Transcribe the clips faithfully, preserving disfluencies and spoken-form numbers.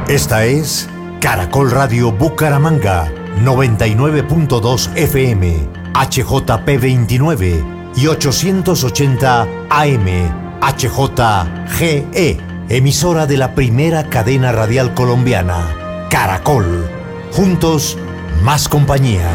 Esta es Caracol Radio Bucaramanga, noventa y nueve punto dos F M, H J P veintinueve y ochocientos ochenta A M, H J G E, emisora de la primera cadena radial colombiana, Caracol. Juntos, más compañía.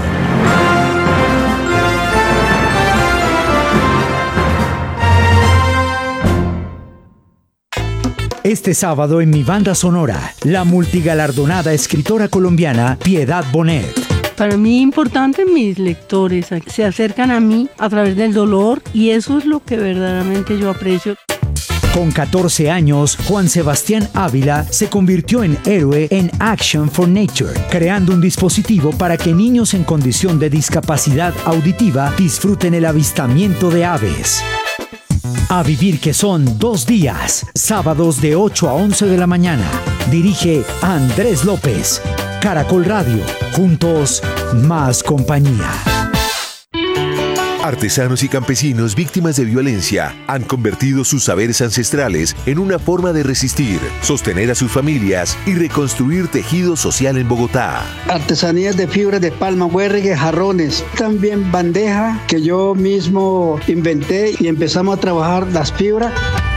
Este sábado en mi banda sonora, la multigalardonada escritora colombiana Piedad Bonet. Para mí es importante, mis lectores se acercan a mí a través del dolor y eso es lo que verdaderamente yo aprecio. Con catorce años, Juan Sebastián Ávila se convirtió en héroe en Action for Nature, creando un dispositivo para que niños en condición de discapacidad auditiva disfruten el avistamiento de aves. A vivir que son dos días, sábados de ocho a once de la mañana. Dirige Andrés López. Caracol Radio. Juntos, más compañía. Artesanos y campesinos víctimas de violencia han convertido sus saberes ancestrales en una forma de resistir, sostener a sus familias y reconstruir tejido social en Bogotá. Artesanías de fibra de palma, huérrigue, jarrones, también bandeja que yo mismo inventé y empezamos a trabajar las fibras.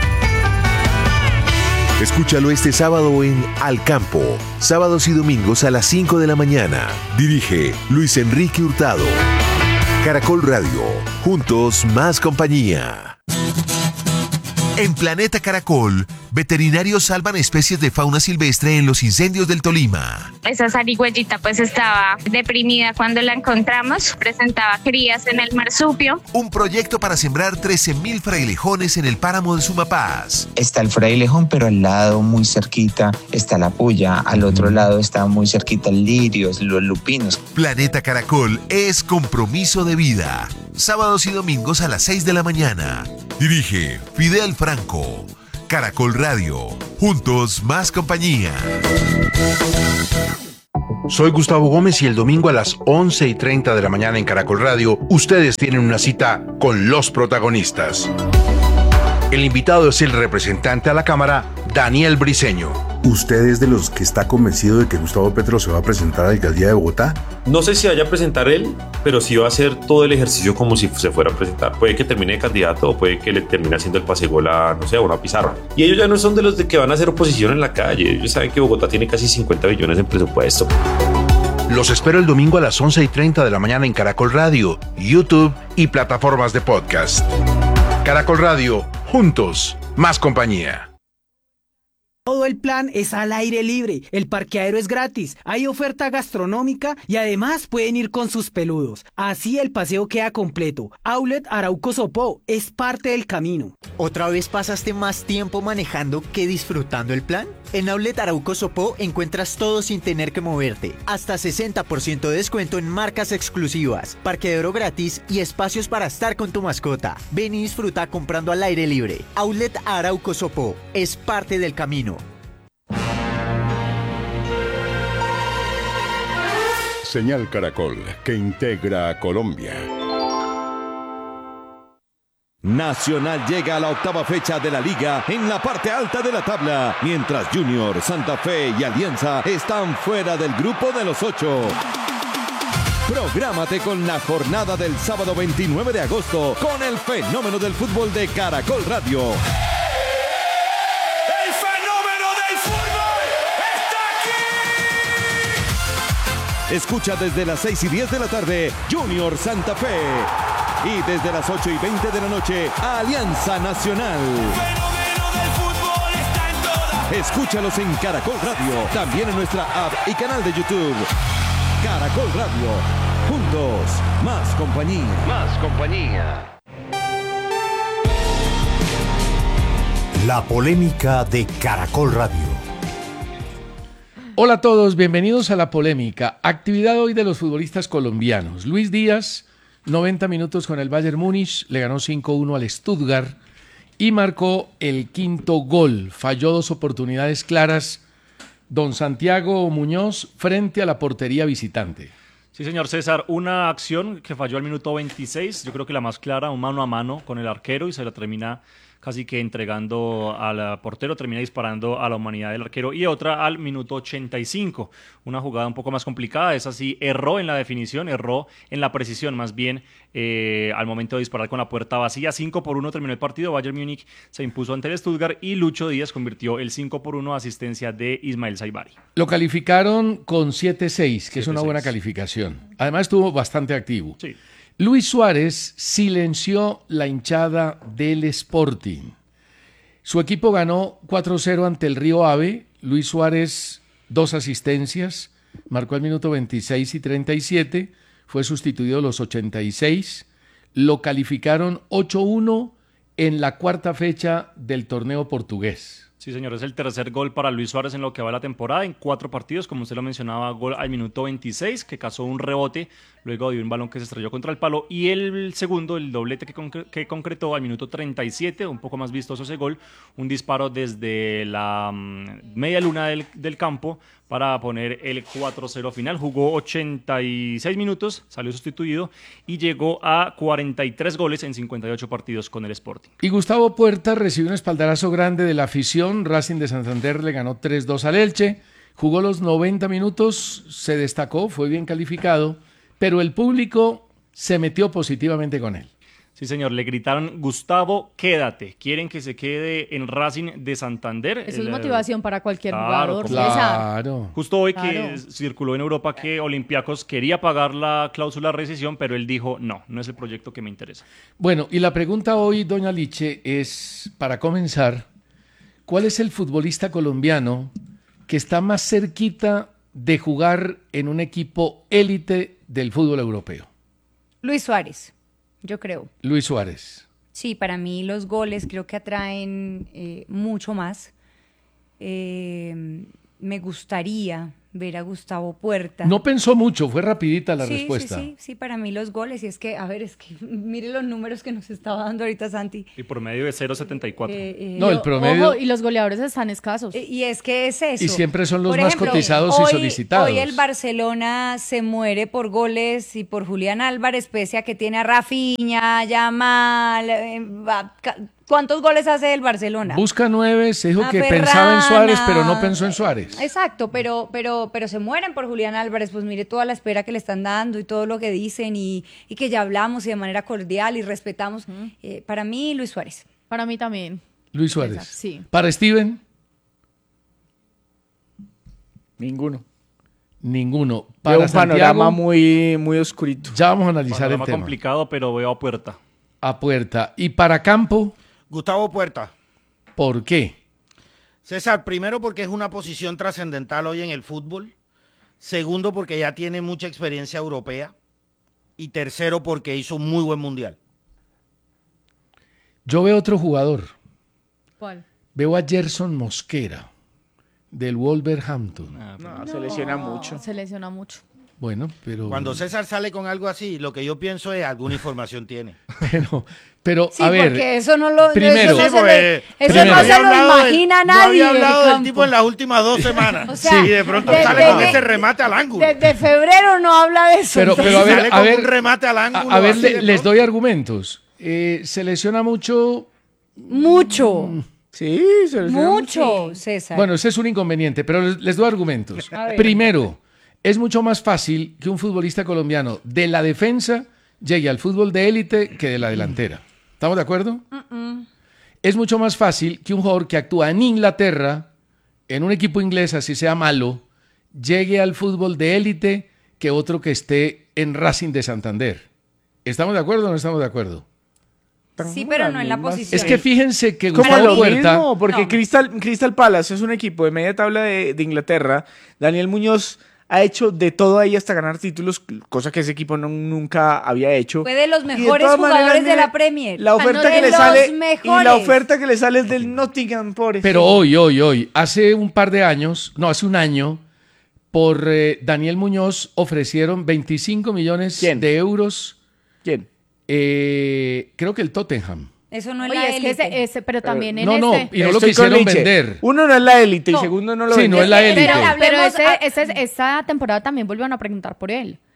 Escúchalo este sábado en Al Campo, sábados y domingos a las cinco de la mañana. Dirige Luis Enrique Hurtado. Caracol Radio, juntos más compañía. En Planeta Caracol, veterinarios salvan especies de fauna silvestre en los incendios del Tolima. Esa zarigüeyita pues estaba deprimida cuando la encontramos, presentaba crías en el marsupio. Un proyecto para sembrar trece mil frailejones en el páramo de Sumapaz. Está el frailejón, pero al lado, muy cerquita, está la puya. Al otro lado está muy cerquita el lirio, los lupinos. Planeta Caracol es compromiso de vida. Sábados y domingos a las seis de la mañana. Dirige Fidel Franco. Caracol Radio. Juntos, más compañía. Soy Gustavo Gómez y el domingo a las once y treinta de la mañana en Caracol Radio, ustedes tienen una cita con los protagonistas. El invitado es el representante a la Cámara, Daniel Briceño. ¿Usted es de los que está convencido de que Gustavo Petro se va a presentar a la alcaldía de Bogotá? No sé si vaya a presentar él, pero sí va a hacer todo el ejercicio como si se fuera a presentar. Puede que termine de candidato o puede que le termine haciendo el pasegol a, no sé, a una pizarra. Y ellos ya no son de los de que van a hacer oposición en la calle. Ellos saben que Bogotá tiene casi cincuenta billones en presupuesto. Los espero el domingo a las once y treinta de la mañana en Caracol Radio, YouTube y plataformas de podcast. Caracol Radio, juntos, más compañía. Todo el plan es al aire libre, el parqueadero es gratis, hay oferta gastronómica y además pueden ir con sus peludos. Así el paseo queda completo. Outlet Arauco Sopó es parte del camino. ¿Otra vez pasaste más tiempo manejando que disfrutando el plan? En Outlet Arauco Sopó encuentras todo sin tener que moverte. Hasta sesenta por ciento de descuento en marcas exclusivas, parqueadero gratis y espacios para estar con tu mascota. Ven y disfruta comprando al aire libre. Outlet Arauco Sopó es parte del camino. Señal Caracol, que integra a Colombia. Nacional llega a la octava fecha de la liga en la parte alta de la tabla, mientras Junior, Santa Fe y Alianza están fuera del grupo de los ocho. Prográmate con la jornada del sábado veintinueve de agosto con el fenómeno del fútbol de Caracol Radio. Escucha desde las seis y diez de la tarde Junior Santa Fe y desde las ocho y veinte de la noche Alianza Nacional. Escúchalos en Caracol Radio, también en nuestra app y canal de YouTube. Caracol Radio, juntos, más compañía. Más compañía. La polémica de Caracol Radio. Hola a todos, bienvenidos a La Polémica. Actividad hoy de los futbolistas colombianos. Luis Díaz, noventa minutos con el Bayern Múnich, le ganó cinco uno al Stuttgart y marcó el quinto gol. Falló dos oportunidades claras don Santiago Muñoz frente a la portería visitante. Sí, señor César, una acción que falló al minuto veintiséis, yo creo que la más clara, un mano a mano con el arquero y se la termina casi que entregando al portero, termina disparando a la humanidad del arquero, y otra al minuto ochenta y cinco, una jugada un poco más complicada, esa sí erró en la definición, erró en la precisión más bien eh, al momento de disparar con la puerta vacía. Cinco por uno terminó el partido, Bayern Múnich se impuso ante el Stuttgart y Lucho Díaz convirtió el cinco por uno, asistencia de Ismael Saibari. Lo calificaron con siete seis, que siete, es una seis. buena calificación. Además estuvo bastante activo. Sí. Luis Suárez silenció la hinchada del Sporting. Su equipo ganó cuatro cero ante el Río Ave. Luis Suárez, dos asistencias, marcó al minuto veintiséis y treinta y siete, fue sustituido a los ochenta y seis. Lo calificaron ocho uno en la cuarta fecha del torneo portugués. Sí, señor, es el tercer gol para Luis Suárez en lo que va la temporada, en cuatro partidos, como usted lo mencionaba, gol al minuto veintiséis, que cazó un rebote, luego de un balón que se estrelló contra el palo, y el segundo, el doblete que, concre- que concretó al minuto treinta y siete, un poco más vistoso ese gol, un disparo desde la um, media luna del, del campo para poner el cuatro cero final. Jugó ochenta y seis minutos, salió sustituido y llegó a cuarenta y tres goles en cincuenta y ocho partidos con el Sporting. Y Gustavo Puerta recibió un espaldarazo grande de la afición. Racing de Santander le ganó tres dos al Elche. Jugó los noventa minutos, se destacó, fue bien calificado, pero el público se metió positivamente con él. Sí, señor, le gritaron: Gustavo, quédate. Quieren que se quede en Racing de Santander. Eso el, es motivación para cualquier claro, jugador. Claro. Justo hoy Claro. que circuló en Europa que Olympiacos quería pagar la cláusula de rescisión, pero él dijo: no, no es el proyecto que me interesa. Bueno, y la pregunta hoy, doña Liche, es, para comenzar, ¿cuál es el futbolista colombiano que está más cerquita de jugar en un equipo élite del fútbol europeo? Luis Suárez, yo creo. Luis Suárez. Sí, para mí los goles creo que atraen eh, mucho más. Eh, me gustaría ver a Gustavo Puerta. No pensó mucho, fue rapidita la sí, respuesta. Sí, sí, sí, para mí los goles. Y es que, a ver, es que mire los números que nos estaba dando ahorita Santi. Y promedio de cero coma setenta y cuatro. Eh, eh, No, el promedio... Ojo, y los goleadores están escasos. Eh, Y es que es eso. Y siempre son los Por más ejemplo, cotizados hoy, y solicitados. Hoy el Barcelona se muere por goles y por Julián Álvarez, pese a que tiene a Rafinha, Yamal. eh, va- ca- ¿Cuántos goles hace el Barcelona? Busca nueve, se dijo A que Ferrana. pensaba en Suárez, pero no pensó en Suárez. Exacto, pero, pero, pero se mueren por Julián Álvarez, pues mire toda la espera que le están dando y todo lo que dicen y, y que ya hablamos y de manera cordial y respetamos. Eh, para mí, Luis Suárez. Para mí también. Luis Suárez. Exacto, sí. Para Steven, Ninguno. ninguno. Veo Para un panorama Santiago, muy, muy oscurito. ya vamos a analizar el Panorama tema. complicado, pero veo a Puerta. A Puerta. Y para Campo, Gustavo Puerta. ¿por qué? César, primero porque es una posición trascendental hoy en el fútbol. Segundo porque ya tiene mucha experiencia europea. Y tercero porque hizo un muy buen mundial. Yo veo otro jugador. ¿Cuál? Veo a Gerson Mosquera, del Wolverhampton. No, se lesiona mucho. Se lesiona mucho. Bueno, pero... Cuando César sale con algo así, lo que yo pienso es alguna información tiene. Pero, pero Sí, a ver... porque eso no lo, primero, eso no se, le- eso primero. no se había lo hablado del- imagina no nadie. había hablado del del campo. tipo en las últimas dos semanas. O sea, y de pronto de- sale de- con de- ese remate al ángulo. Desde febrero no habla de eso. Pero, pero a Sale ver, a con ver, un remate al a, ángulo. a ver, así le- de les pronto. doy argumentos. Eh, se lesiona mucho... Mucho. Sí, se lesiona Mucho, César. Bueno, ese es un inconveniente, pero les, les doy argumentos. A ver. Primero, es mucho más fácil que un futbolista colombiano de la defensa llegue al fútbol de élite que de la delantera. ¿Estamos de acuerdo? Mm-mm. Es mucho más fácil que un jugador que actúa en Inglaterra, en un equipo inglés, así sea malo, llegue al fútbol de élite que otro que esté en Racing de Santander. ¿Estamos de acuerdo o no estamos de acuerdo? Sí, pero no en la posición. Es que fíjense que Como Gustavo lo Puerta... mismo, porque No. Crystal, Crystal Palace es un equipo de media tabla de, de Inglaterra. Daniel Muñoz ha hecho de todo ahí hasta ganar títulos, cosa que ese equipo no- nunca había hecho. Fue de los Y de mejores todas maneras, jugadores de mire, la Premier. La oferta De que le los sale y mejores. la oferta que le sale es del Nottingham Forest. Pero hoy, hoy, hoy, hace un par de años, no, hace un año, por eh, Daniel Muñoz ofrecieron veinticinco millones ¿Quién? de euros. ¿Quién? Eh, creo que el Tottenham. Eso no es Oye, la es que élite. ese, ese- pero también en no, no, este... y no lo Estoy con quisieron Liche. vender. Uno no es la élite No. y segundo no lo Sí, vende. no es la élite. Pero, pero Hablemos ese, a- ese- esta temporada también volvieron a preguntar por él.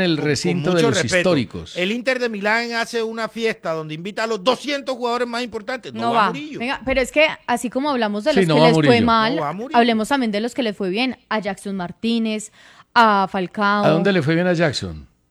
el Con- recinto con de mucho los respeto. históricos. El Inter de Milán hace una fiesta donde invita a los doscientos jugadores más importantes. No, No va, va. Murillo. Venga, pero es que así como hablamos de Sí, los no que va les fue Murillo. mal, No va Murillo. hablemos también de los que les fue bien. A Jackson Martínez, a Falcao. ¿A dónde le fue bien a Jackson?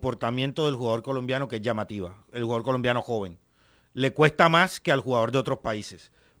comportamiento del jugador colombiano que es llamativa, el jugador colombiano joven. Le cuesta más que al jugador de otros países,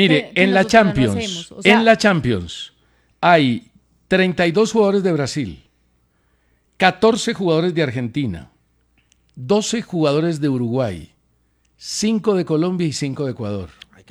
Mire, que, que en la nosotros no Champions, hacemos. O sea, en la Champions hay treinta y dos jugadores de Brasil, catorce jugadores de Argentina, doce jugadores de Uruguay, cinco de Colombia y cinco de Ecuador.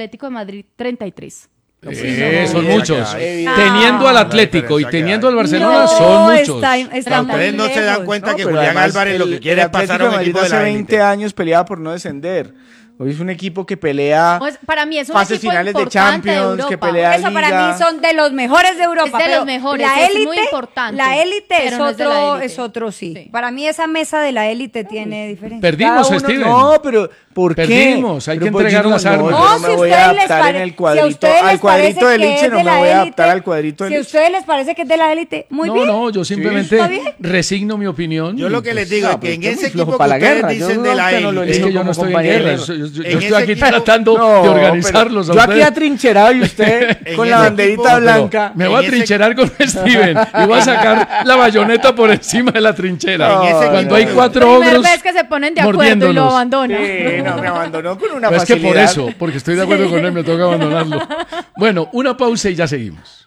Atlético de Madrid treinta y tres. Eh, son muchos. Teniendo al Atlético y teniendo al Barcelona, no, son muchos. Está, está Ustedes no se dan cuenta No, que pero Julián además Álvarez lo el- que quiere el es pasar Atlético a un de Madrid equipo de hace la veinte élite. años peleaba por no descender. Hoy es un equipo que pelea Pues, para mí es un fases equipo finales de importante de Champions, que Europa. pelea Eso Liga. para mí son de los mejores de Europa. Es de pero los mejores, La es élite, muy importante, La élite pero es no es de la otro, élite. es otro sí. Para mí esa mesa de la élite tiene diferencia. Perdimos, Cada uno- Steven. No, pero ¿por qué? Perdimos, hay que Pero, pues, entregar yo no- las no, armas. yo No, no si me a voy a ustedes les adaptar pare- en el si a cuadrito. ustedes Al les cuadrito parece del que Liche es no de me la voy a élite, adaptar al cuadrito del Si a Liche. ustedes les parece que es de la élite, muy no, bien. no, yo simplemente ¿está bien? resigno mi opinión. Yo y, lo que pues, les digo no, es que pero en usted es ese muy flojo equipo que para la ustedes guerra. Yo dicen no, de la usted no lo élite, es que yo como no estoy en compañero. guerra, yo, yo yo, yo En estoy ese aquí equipo- tratando No, de organizarlos. a pero yo aquí ustedes. atrincherado y usted En con ese la banderita equipo- blanca. Me voy a En ese- trincherar con Steven y voy a sacar la bayoneta por encima de la trinchera. En ese Cuando equipo- hay cuatro Primera ogros vez que se ponen de acuerdo y lo mordiéndonos. abandonan. Sí, no, me abandonó con una Pero es que por facilidad. eso, porque estoy de acuerdo con él, me toca abandonarlo. Bueno, una pausa y ya seguimos.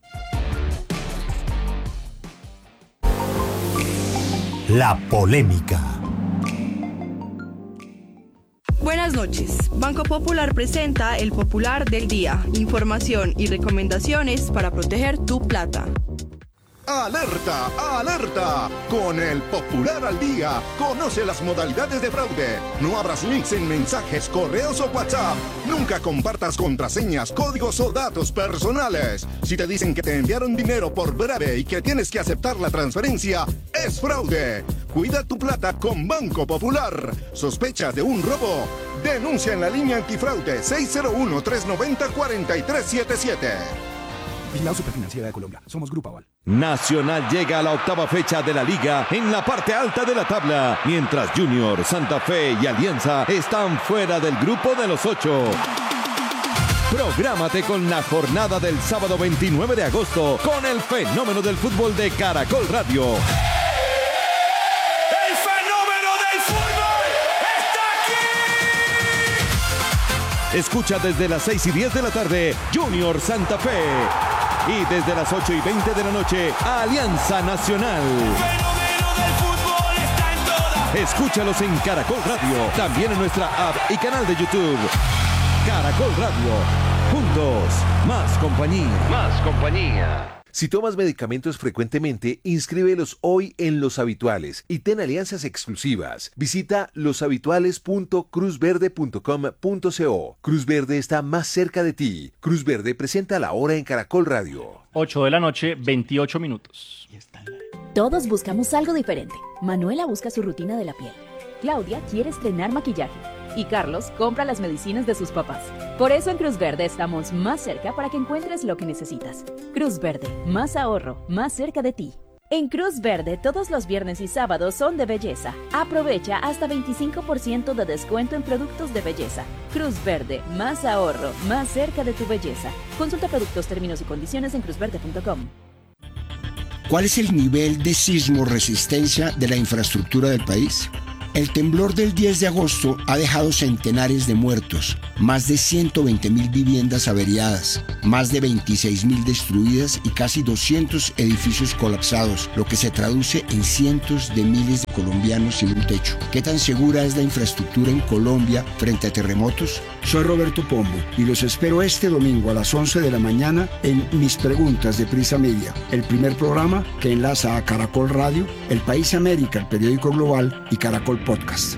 La polémica. Buenas noches. Banco Popular presenta el Popular del Día. Información y recomendaciones para proteger tu plata. ¡Alerta! ¡Alerta! Con el Popular al Día, conoce las modalidades de fraude. No abras links en mensajes, correos o WhatsApp. Nunca compartas contraseñas, códigos o datos personales. Si te dicen que te enviaron dinero por breve y que tienes que aceptar la transferencia, es fraude. Cuida tu plata con Banco Popular. ¿Sospechas de un robo? Denuncia en la línea antifraude seis cero uno, tres nueve cero, cuatro tres siete siete. Vigilado Superfinanciera de Colombia. Somos Grupo Aval. Nacional llega a la octava fecha de la liga en la parte alta de la tabla, mientras Junior, Santa Fe y Alianza están fuera del grupo de los ocho. Prográmate con la jornada del sábado veintinueve de agosto con el fenómeno del fútbol de Caracol Radio. ¡El fenómeno del fútbol está aquí! Escucha desde las seis y diez de la tarde Junior Santa Fe. Y desde las ocho y veinte de la noche, Alianza Nacional. Escúchalos en Caracol Radio, también en nuestra app y canal de YouTube. Caracol Radio, juntos, más compañía. Más compañía. Si tomas medicamentos frecuentemente, inscríbelos hoy en Los Habituales y ten alianzas exclusivas. Visita los habituales punto cruz verde punto com punto co. Cruz Verde está más cerca de ti. Cruz Verde presenta la hora en Caracol Radio. ocho de la noche, veintiocho minutos. Todos buscamos algo diferente. Manuela busca su rutina de la piel. Claudia quiere estrenar maquillaje. Y Carlos compra las medicinas de sus papás. Por eso en Cruz Verde estamos más cerca para que encuentres lo que necesitas. Cruz Verde, más ahorro, más cerca de ti. En Cruz Verde todos los viernes y sábados son de belleza. Aprovecha hasta veinticinco por ciento de descuento en productos de belleza. Cruz Verde, más ahorro, más cerca de tu belleza. Consulta productos, términos y condiciones en cruz verde punto com. ¿Cuál es el nivel de sismo resistencia de la infraestructura del país? El temblor del diez de agosto ha dejado centenares de muertos, más de ciento veinte mil viviendas averiadas, más de veintiséis mil destruidas y casi doscientos edificios colapsados, lo que se traduce en cientos de miles de colombianos sin un techo. ¿Qué tan segura es la infraestructura en Colombia frente a terremotos? Soy Roberto Pombo y los espero este domingo a las once de la mañana en Mis Preguntas de Prisa Media, el primer programa que enlaza a Caracol Radio, El País América, el periódico global y Caracol Podcast.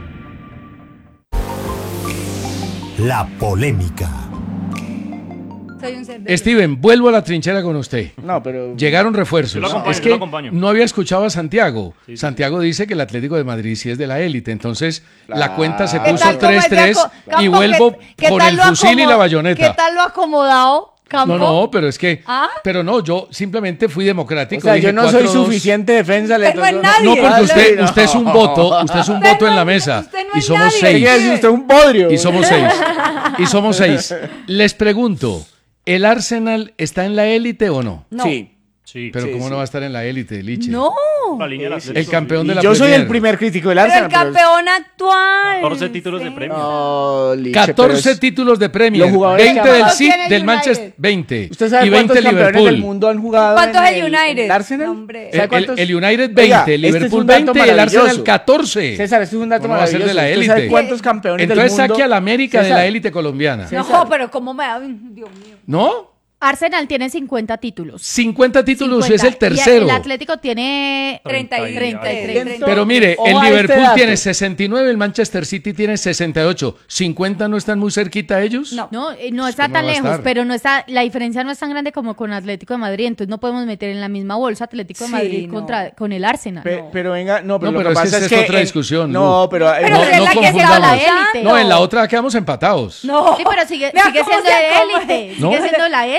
La polémica. Soy un ser Steven, vuelvo a la trinchera con usted. No, pero... Llegaron refuerzos. Yo lo acompaño, es yo que lo acompaño. no había escuchado a Santiago. Sí, sí. Santiago dice que el Atlético de Madrid sí es de la élite. Entonces, la Claro. cuenta se ¿Qué puso tal como tres tres ese aco- y Campo, vuelvo qué- qué por tal el lo fusil y acomo- la bayoneta. ¿Qué tal lo acomodado, Campo? No, no, pero es que... ¿Ah? Pero no, yo simplemente fui O democrático. sea, dije yo no soy cuatro dos. suficiente defensa. le Usted no es tocó- nadie. No, porque usted, No. usted es un voto, usted es un Usted voto no en la es- mesa. usted no Y es somos nadie. seis. Oiga, es usted un bodrio. Y somos seis. Y somos seis. Les pregunto, ¿el Arsenal está en la élite o no? No. Sí. Sí. Pero Sí, ¿cómo sí. no va a estar en la élite, Liche? No. La línea del Sí, sí. Atlético. El campeón de Y la yo soy Premier. el primer crítico del Pero Arsenal. el campeón actual. catorce títulos de premio. No, Liche, catorce pero es- títulos de Premier, Los jugadores veinte que del ¿Cuántos City, tiene el del United? Manchester, veinte. ¿Usted sabe y cuántos veinte campeones Liverpool. del mundo han jugado ¿Cuántos en el United? el Arsenal? No, hombre. ¿Sabe El, cuántos? el United veinte, Oiga, este es Liverpool un dato veinte y el Arsenal maravilloso. catorce. César, esto es un dato ¿Cómo va a ser maravilloso. de la ¿Usted sabe élite? cuántos campeones Entonces del mundo? saque a la América de César, la élite colombiana. No, pero ¿cómo me da? Dios mío. ¿No? Arsenal tiene cincuenta títulos. cincuenta títulos cincuenta. es el Y tercero. el Atlético tiene treinta y- treinta y tres. Entonces, Pero mire, ojo el a este Liverpool dato. tiene sesenta y nueve, el Manchester City tiene sesenta y ocho. ¿cincuenta no están muy cerquita ellos? No, no, eh, no Pues, está ¿cómo tan va a lejos, estar? pero no está, la diferencia no es tan grande como con Atlético de Madrid, entonces no podemos meter en la misma bolsa Atlético de Sí, Madrid no. contra con el Arsenal. Pe- No. Pero venga, no, pero No, lo pero que es que pasa esa es es que... otra en- discusión, No, Lu. pero... Pero no, es no la que se confundamos. la élite. No, en la otra quedamos empatados. No. Sí, pero sigue, Vea sigue cómo siendo se de come. élite, ¿No? sigue siendo la élite.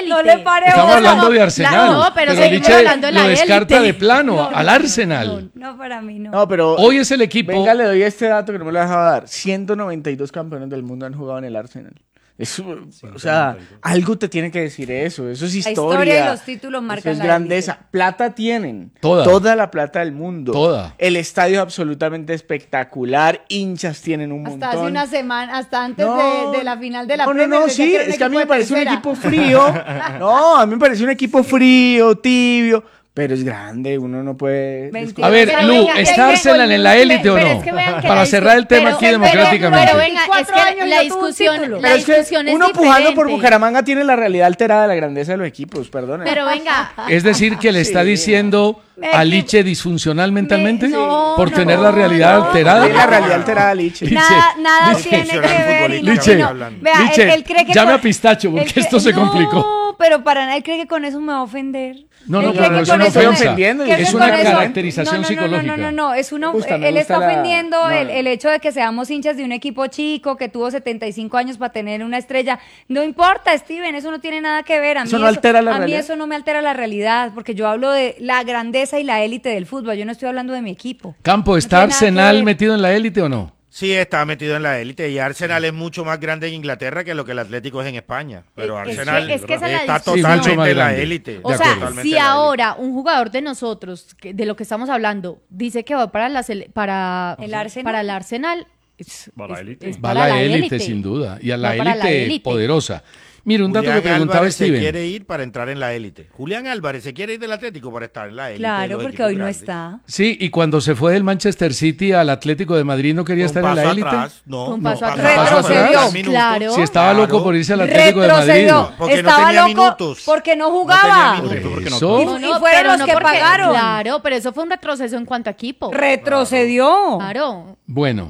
élite. No le pare Estamos bola. hablando de Arsenal. La- no, pero seguimos Liche hablando de la lo descarta élite. de plano No, no, al no, Arsenal. No, para mí no. No, pero Hoy es el equipo. venga, le doy este dato que no me lo dejaba dar. ciento noventa y dos campeones del mundo han jugado en el Arsenal. Eso, o sea, algo te tiene que decir eso. Eso es La historia. historia y los títulos Eso marcan es la grandeza. Plata tienen. Toda. Toda la plata del mundo. Toda. El estadio es absolutamente espectacular. Hinchas tienen un Hasta montón. hace una semana, hasta antes No, de, de la final de la No, no, Premier, no, decía sí, era un es que a mí equipo me de parece un tercera. equipo frío. No, a mí me parece un equipo frío, tibio, pero es grande, uno no puede... Mentira. A ver, Pero Lu, venga, ¿está es que- Arsenal en la élite o pero no? es que vean que Para la cerrar el tema pero- aquí pero- democráticamente. Pero venga, es Cuatro que años la no tuvo un discusión, título. la Pero es que discusión es uno pujando por diferente. Bucaramanga tiene la realidad alterada de la grandeza de los equipos, perdón. Pero venga, Es decir, que le está Sí. diciendo Me- a Liche disfuncional mentalmente no, por no, tener la realidad no. alterada. Tiene la realidad alterada, Liche. Liche, Nada, nada Liche. tiene que ver. y no- Liche, y no- Vea, Liche, él, él cree que llame con- a Pistacho porque él cree- esto se no, complicó. pero para nada, él cree que con eso me va a ofender. No, Él no, cree pero que eso con no eso fue me- ofendiendo, que es con una eso- caracterización no, no, psicológica. No, no, no, no, es una, Me gusta, me él gusta está la- ofendiendo no, el, no. el hecho de que seamos hinchas de un equipo chico que tuvo setenta y cinco años para tener una estrella. No importa, Steven, eso no tiene nada que ver. A mí Eso no altera la a mí realidad. eso no me altera la realidad, porque yo hablo de la grandeza y la élite del fútbol. Yo no estoy hablando de mi equipo. Campo, ¿está tiene nada que Arsenal ver. metido en la élite o no? Sí, está metido en la élite y Arsenal es mucho más grande en Inglaterra que lo que el Atlético es en España. Pero Es- es Arsenal que- es que esa es la está discusión. Sí, mucho más totalmente en la grande. élite. o De sea, acuerdo. si ahora un jugador de nosotros, que- de lo que estamos hablando, dice que va para la sele- para ¿El Arsenal? para el Arsenal, es, Va a la es- élite. es Va a para la élite, sin duda. Y a la Va para la élite élite. poderosa. Mire, un dato Julián que preguntaba Álvarez se Steven. quiere ir para entrar en la élite. Julián Álvarez se quiere ir del Atlético para estar en la élite. de Claro, los porque equipos hoy no grandes. está. Sí, y cuando se fue del Manchester City al Atlético de Madrid no quería Un estar en la paso élite. atrás, no, Un no, paso paso atrás. atrás. Retrocedió, Tres minutos. claro. Si estaba Claro. loco por irse al Atlético de Madrid. Retrocedió. Porque no Estaba tenía loco minutos. porque no No jugaba. tenía minutos. Porque no- Eso. Y- No, y no, fueron pero los no que porque- pagaron. Claro, pero eso fue un retroceso en cuanto a equipo. Retrocedió. Claro. Bueno,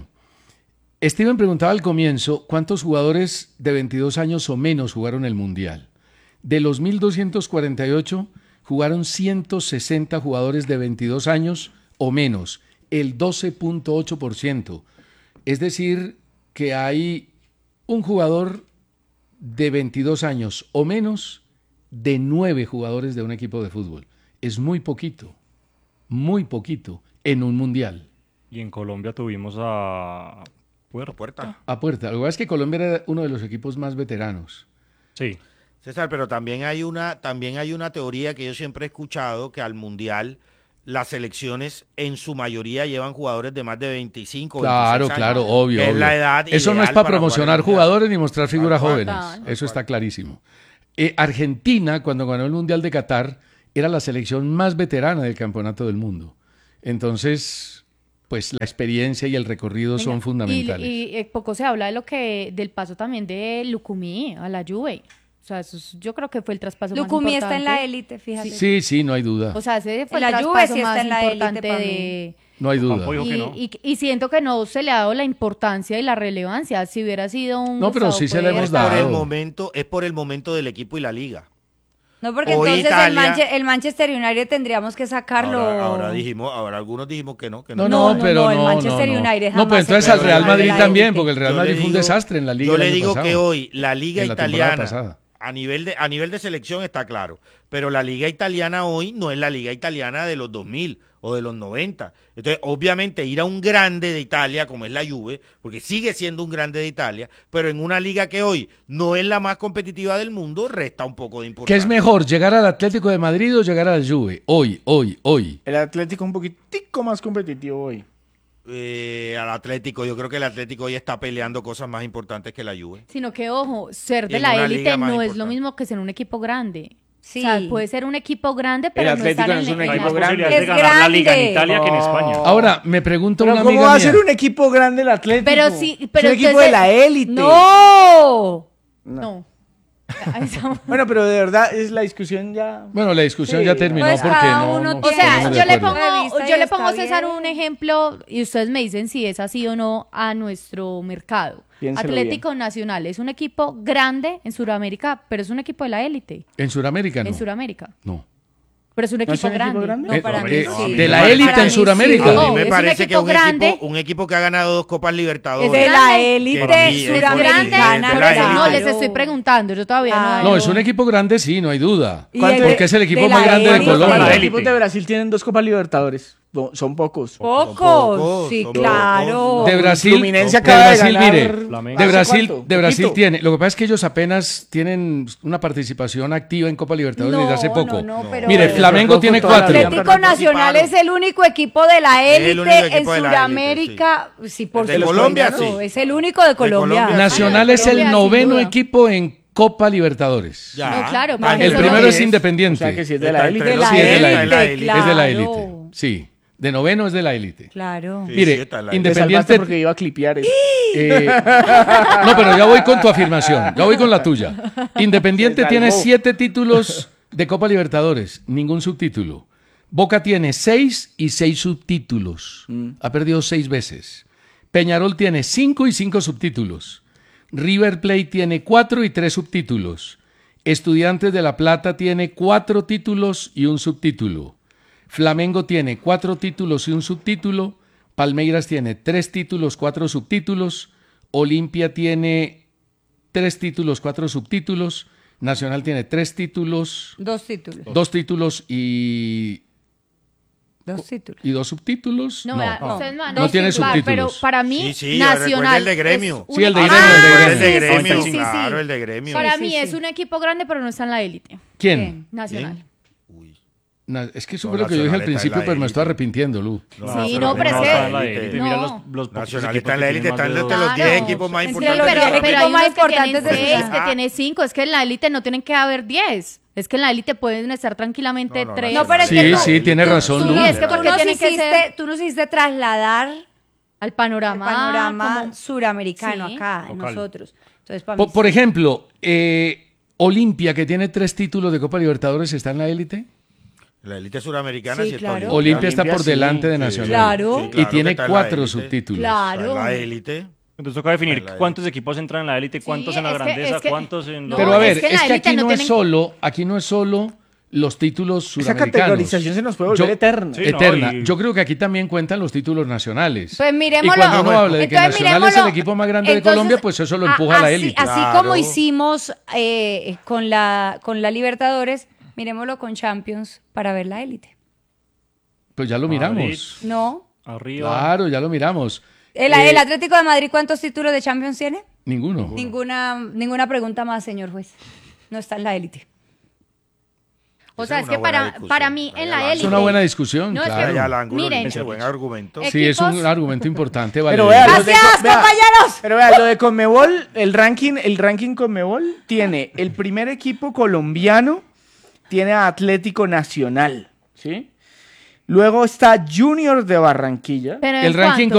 Steven preguntaba al comienzo cuántos jugadores de veintidós años o menos jugaron el Mundial. De los mil doscientos cuarenta y ocho, jugaron ciento sesenta jugadores de veintidós años o menos, el doce punto ocho por ciento. Es decir, que hay un jugador de veintidós años o menos de nueve jugadores de un equipo de fútbol. Es muy poquito, muy poquito en un Mundial. Y en Colombia tuvimos a Puerta. Puerta. A puerta. Lo que pasa es que Colombia era uno de los equipos más veteranos. Sí. César, pero también hay una, también hay una teoría que yo siempre he escuchado, que al Mundial las selecciones en su mayoría llevan jugadores de más de veinticinco, Claro, veintiséis años, claro, obvio. que es obvio. la edad Eso no es ideal para jugar promocionar el Mundial. jugadores ni mostrar figuras Tal cual. jóvenes. Tal Eso está clarísimo. Eh, Argentina, cuando ganó el Mundial de Qatar, era la selección más veterana del campeonato del mundo. Entonces, pues la experiencia y el recorrido son Venga, fundamentales. Y, y, eh, poco se habla de lo que del paso también de Lucumí a la Juve. O sea, eso es- yo creo que fue el traspaso Lucumí más está en la importante. élite, fíjate. Sí, sí, no hay duda. O sea, ese fue La el Juve traspaso sí está más en la élite importante para mí. de... No hay duda. Campo dijo que Y, no. y- y siento que no se le ha dado la importancia y la relevancia. Si hubiera sido un No, pero Gustavo sí se le Puerta- hemos Es por el dado. momento, es por el momento del equipo y la liga. No, porque Hoy entonces el, Italia- Manche- el Manchester United tendríamos que sacarlo. Ahora, ahora dijimos, ahora algunos dijimos que no, que no. No, No, no, no, pero no, no, el Manchester no, no. United No, jamás pues entonces se al puede Real hablar de Madrid la también, élite. porque el Real Yo Madrid le fue un digo- desastre en la liga Yo el le año digo pasado. que hoy la liga En la temporada italiana, pasada. a nivel, de, a nivel de selección está claro, pero la liga italiana hoy no es la liga italiana de los dos mil o de los noventa. Entonces, obviamente, ir a un grande de Italia, como es la Juve, porque sigue siendo un grande de Italia, pero en una liga que hoy no es la más competitiva del mundo, resta un poco de ¿Qué importancia. es mejor, llegar al Atlético de Madrid o llegar al Juve? Hoy, hoy, hoy. El Atlético un poquitico más competitivo hoy. Eh, al Atlético, yo creo que el Atlético hoy está peleando cosas más importantes que la Juve. Sino que, ojo, ser de En la una élite liga más no es importante. lo mismo que ser un equipo grande. Sí. O sea, puede ser un equipo grande, pero no Atlético estar no es en un en Hay equipo más la- grande. posibilidades de Es ganar la liga en grande. Italia que en España. Ahora, me pregunta Pero una ¿cómo amiga va a mía. ser un equipo grande el Atlético? Pero sí, pero es un equipo entonces- de la élite. ¡No! No. Ahí estamos. Bueno, pero de verdad es la discusión ya. Bueno, la discusión Sí, ya terminó pues porque cada no, uno no O tiene- sea, estamos de yo le acuerdo. pongo, Revista y yo le está pongo, César, bien. un ejemplo y ustedes me dicen si es así o no a nuestro mercado. Piénselo Atlético Nacional es un equipo grande en Sudamérica, pero es un equipo de la élite En Sudamérica no. en Sudamérica. No. Pero es un equipo, ¿No es un grande. equipo grande? No, Eh, para mí eh, sí. de la élite en Sudamérica. A mí me es un parece que equipo es un grande. equipo, un equipo que ha ganado dos Copas Libertadores. Es de la élite Que sí, es suramericana. de Por la eso no, élite. les estoy preguntando, yo todavía no. No, es un equipo grande, sí, no hay duda. Y el Porque de- es el equipo de más la grande de élite. Colombia. Los equipos de Brasil tienen dos Copas Libertadores. No, son pocos. Pocos, sí, claro. De Brasil, Fluminense de acaba de Brasil, ganar mire, Flamengo. de ¿Hace Brasil, cuánto? de Brasil Poquito. tiene. Lo que pasa es que ellos apenas tienen una participación activa en Copa Libertadores desde hace poco. no, no, pero- Mire, Flamengo tiene cuatro. Atlético Nacional es el único equipo de la Es el único élite en equipo de la Sudamérica. Sí, por El de supuesto. Colombia, sí. Es el único de Colombia. Nacional es el noveno equipo en Copa Libertadores. Ya. No, claro, Ah, porque el eso primero no es Independiente. O sea, que si es de la Está élite. entre los Sí, es de la élite, élite. claro. Es de la élite. Sí. De noveno es de la élite. Claro. Sí, Mire, sí, está la- Te Independiente. salvaste porque iba a clipear eso. eh, no, pero ya voy con tu afirmación. Ya voy con la tuya. Independiente Se tiene salvó. siete títulos de Copa Libertadores, ningún subtítulo. Boca tiene seis y seis subtítulos. Ha perdido seis veces. Peñarol tiene cinco y cinco subtítulos. River Plate tiene cuatro y tres subtítulos. Estudiantes de La Plata tiene cuatro títulos y un subtítulo. Flamengo tiene cuatro títulos y un subtítulo. Palmeiras tiene tres títulos, cuatro subtítulos. Olimpia tiene tres títulos, cuatro subtítulos. Nacional tiene tres títulos, Dos títulos. dos títulos y, Dos títulos. y dos subtítulos. No, No, vea, no, ustedes me van a no tiene disculpar, subtítulos. pero para mí, Sí, sí, Nacional. recuerda el de gremio. es Sí, el de un- gremio, Ah, el de Recuerda el de gremio. gremio, sí, sí, sí. claro, el de gremio. Para Sí, mí sí, es sí. un equipo grande, pero no está en la élite. ¿Quién? Nacional. Na- Es que eso No, fue lo que yo dije al Nacional está en principio, la pero me élite. estoy arrepintiendo, Lu. Sí, no, pero es no que- está en la élite. no. Mira los, los pocos Nacional equipos está en la que élite, tienen más están de entre dos. los diez Claro. equipos más Entre importantes. los de Pero, diez pero Sudamérica. hay equipos más unos que tienen importantes de seis, Sudamérica. que tiene cinco. Es que en la élite no tienen que haber diez. Es que en la élite pueden estar tranquilamente No, no, tres. No, pero es Sí, que tú- sí, tiene razón, Sí, Lu. es que Tú porque nos, tienen que hiciste, ser tú nos hiciste trasladar al el panorama. panorama como- suramericano Sí. acá, en Local. nosotros. Entonces, para Por, mí por sí. ejemplo, eh, Olimpia, que tiene tres títulos de Copa Libertadores, ¿está en la élite? La élite suramericana Sí, sí, está claro. Olimpia está Olimpia por sí, delante de sí. Nacional. Claro. Sí, Y claro que tiene está en la cuatro élite. subtítulos. Claro. Está en la élite. Entonces toca definir Está en la cuántos equipos entran en la élite, cuántos Sí, en la es que- grandeza, es que- cuántos en... No, Pero a es ver, que en es la que élite aquí no no es tienen- solo, aquí no es solo los títulos Esa suramericanos. categorización se nos puede volver Yo- eterna. Sí, no, eterna. y- Yo creo que aquí también cuentan los títulos nacionales. Pues miremoslo. Y cuando uno habla de que Entonces, Nacional es el miremoslo. equipo más grande de Entonces, Colombia, pues eso lo a- empuja a la así- élite. Así Claro. como hicimos eh, con, la, con la Libertadores, miremoslo con Champions para ver la élite. Pues ya lo miramos. No. Arriba. Claro, ya lo miramos. El, Eh, el Atlético de Madrid, ¿cuántos títulos de Champions tiene? Ninguno. Ninguna, ninguna pregunta más, señor juez. No está en la élite. O Esa sea, es es una que buena para, discusión. para mí en la Es élite. Es una buena discusión, No, es que- claro. Allá al ángulo, Miren. dice, buen argumento. Eh, Sí, es un equipos- argumento importante. Pero Valeria. vea, los de- ¡Gracias, vea, compañeros! Pero vea, lo de Conmebol, el ranking, el ranking Conmebol tiene el primer equipo colombiano, tiene a Atlético Nacional, ¿sí? Luego está Junior de Barranquilla. Pero ¿en El ranking cuánto?